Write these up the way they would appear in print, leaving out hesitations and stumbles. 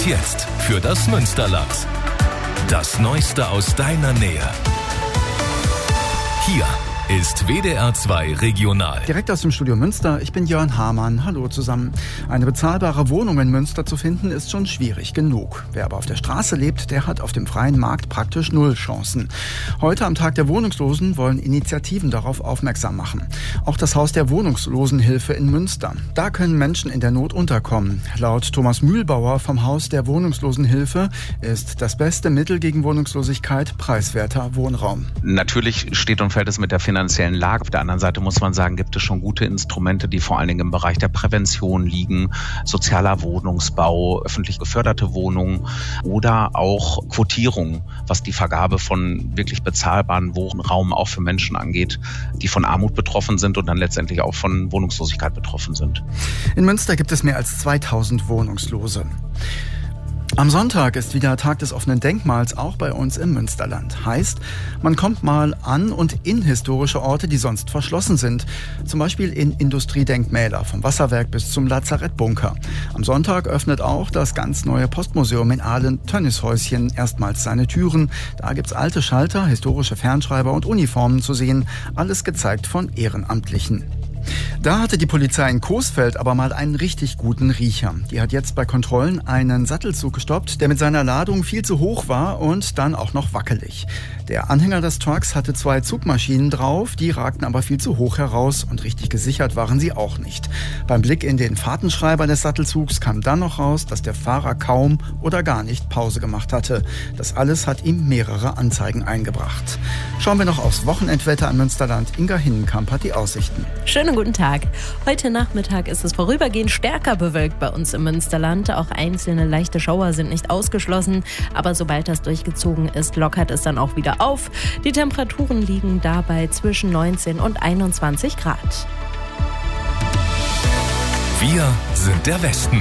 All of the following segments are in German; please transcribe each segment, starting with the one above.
jetzt für das Münsterland. Das Neueste aus deiner Nähe. Hier ist WDR 2 Regional. Direkt aus dem Studio Münster, ich bin Jörn Hamann. Hallo zusammen. Eine bezahlbare Wohnung in Münster zu finden, ist schon schwierig genug. Wer aber auf der Straße lebt, der hat auf dem freien Markt praktisch null Chancen. Heute am Tag der Wohnungslosen wollen Initiativen darauf aufmerksam machen. Auch das Haus der Wohnungslosenhilfe in Münster. Da können Menschen in der Not unterkommen. Laut Thomas Mühlbauer vom Haus der Wohnungslosenhilfe ist das beste Mittel gegen Wohnungslosigkeit preiswerter Wohnraum. Natürlich steht und fällt es mit der finanziellen Lage. Auf der anderen Seite muss man sagen, gibt es schon gute Instrumente, die vor allen Dingen im Bereich der Prävention liegen. Sozialer Wohnungsbau, öffentlich geförderte Wohnungen oder auch Quotierung, was die Vergabe von wirklich bezahlbaren Wohnraum auch für Menschen angeht, die von Armut betroffen sind und dann letztendlich auch von Wohnungslosigkeit betroffen sind. In Münster gibt es mehr als 2000 Wohnungslose. Am Sonntag ist wieder Tag des offenen Denkmals, auch bei uns im Münsterland. Heißt, man kommt mal an und in historische Orte, die sonst verschlossen sind. Zum Beispiel in Industriedenkmäler, vom Wasserwerk bis zum Lazarettbunker. Am Sonntag öffnet auch das ganz neue Postmuseum in Ahlen-Tönnieshäuschen erstmals seine Türen. Da gibt's alte Schalter, historische Fernschreiber und Uniformen zu sehen. Alles gezeigt von Ehrenamtlichen. Da hatte die Polizei in Coesfeld aber mal einen richtig guten Riecher. Die hat jetzt bei Kontrollen einen Sattelzug gestoppt, der mit seiner Ladung viel zu hoch war und dann auch noch wackelig. Der Anhänger des Trucks hatte 2 Zugmaschinen drauf, die ragten aber viel zu hoch heraus und richtig gesichert waren sie auch nicht. Beim Blick in den Fahrtenschreiber des Sattelzugs kam dann noch raus, dass der Fahrer kaum oder gar nicht Pause gemacht hatte. Das alles hat ihm mehrere Anzeigen eingebracht. Schauen wir noch aufs Wochenendwetter am Münsterland. Inga Hinnenkamp hat die Aussichten. Schönen guten Tag. Heute Nachmittag ist es vorübergehend stärker bewölkt bei uns im Münsterland. Auch einzelne leichte Schauer sind nicht ausgeschlossen. Aber sobald das durchgezogen ist, lockert es dann auch wieder auf. Die Temperaturen liegen dabei zwischen 19 und 21 Grad. Wir sind der Westen.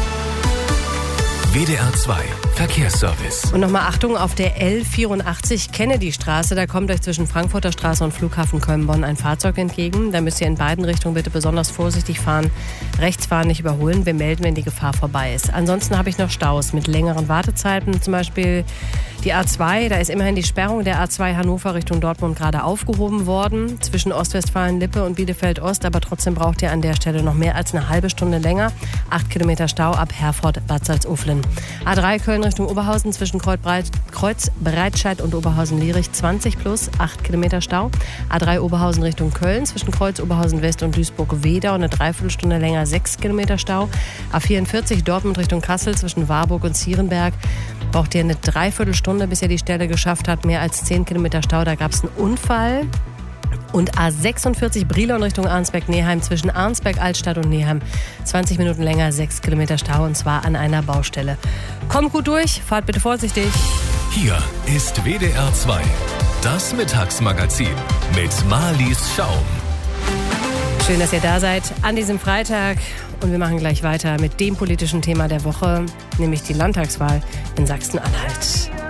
WDR 2 Verkehrsservice. Und nochmal Achtung auf der L84 Kennedy-Straße. Da kommt euch zwischen Frankfurter Straße und Flughafen Köln-Bonn ein Fahrzeug entgegen. Da müsst ihr in beiden Richtungen bitte besonders vorsichtig fahren. Rechts fahren, nicht überholen. Wir melden, wenn die Gefahr vorbei ist. Ansonsten habe ich noch Staus mit längeren Wartezeiten. Zum Beispiel die A2. Da ist immerhin die Sperrung der A2 Hannover Richtung Dortmund gerade aufgehoben worden. Zwischen Ostwestfalen-Lippe und Bielefeld-Ost. Aber trotzdem braucht ihr an der Stelle noch mehr als eine halbe Stunde länger. 8 Kilometer Stau ab Herford-Bad Salzuflen. A3 Köln Richtung Oberhausen zwischen Kreuzbreitscheid und Oberhausen-Lierich 20 plus 8 Kilometer Stau. A3 Oberhausen Richtung Köln zwischen Kreuz Oberhausen West und Duisburg-Wedau eine Dreiviertelstunde länger 6 Kilometer Stau. A44 Dortmund Richtung Kassel zwischen Warburg und Zierenberg braucht ihr eine Dreiviertelstunde, bis ihr die Stelle geschafft habt. Mehr als 10 Kilometer Stau, da gab es einen Unfall. Und A46 Brilon Richtung Arnsberg-Neheim zwischen Arnsberg-Altstadt und Neheim 20 Minuten länger, 6 Kilometer Stau und zwar an einer Baustelle. Kommt gut durch, fahrt bitte vorsichtig. Hier ist WDR 2, das Mittagsmagazin mit Marlies Schaum. Schön, dass ihr da seid an diesem Freitag. Und wir machen gleich weiter mit dem politischen Thema der Woche, nämlich die Landtagswahl in Sachsen-Anhalt.